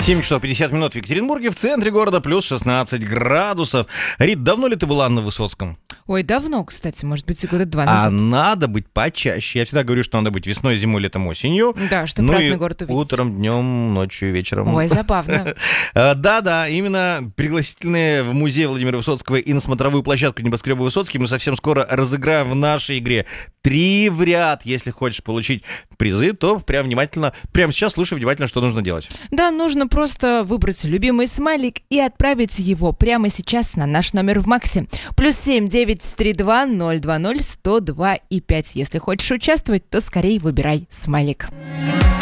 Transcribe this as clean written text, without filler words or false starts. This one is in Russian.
7 часов 50 минут в Екатеринбурге, в центре города плюс 16 градусов. Рит, давно ли ты была на Высоцком? Ой, давно, кстати, может быть, и года 2 назад. А надо быть почаще. Я всегда говорю, что надо быть весной, зимой, летом, осенью. Да, чтобы праздный город увидеть. Утром, днем, ночью, вечером. Ой, забавно. Да-да, именно пригласительные в музей Владимира Высоцкого и на смотровую площадку небоскреба Высоцкий мы совсем скоро разыграем в нашей игре 3 в ряд. Если хочешь получить призы, то прям сейчас слушай внимательно, что нужно делать. Да, нужно просто выбрать любимый смайлик и отправить его прямо сейчас на наш номер в Максе. +7 932 020 102 и 5. Если хочешь участвовать, то скорее выбирай смайлик.